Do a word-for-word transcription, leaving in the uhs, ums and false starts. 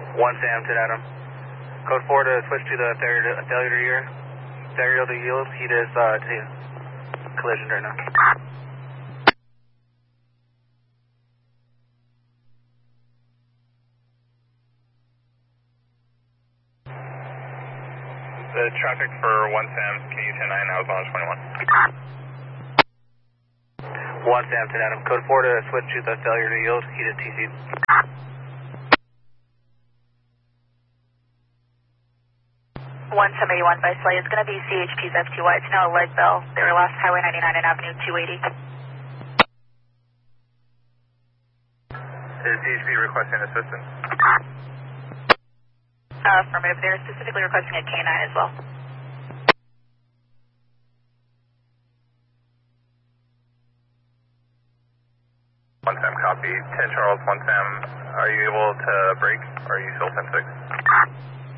one Sam, ten Adam. Code four to switch to the failure to, failure to yield. Failure to yield. Heat is uh, to collision right now. The traffic for one Sam, can you ten nine, I was on twenty-one. one Sam, ten Adam. Code four to switch to the failure to yield. Heat is T C. one Sam eighty-one by Slay is going to be C H P's F T Y. It's now a leg bell. They were last Highway ninety-nine and Avenue two eighty. Is C H P requesting assistance? Uh, affirmative. They're specifically requesting a K nine as well. one Sam copy. ten Charles, one Sam. Are you able to break? Or are you still ten six?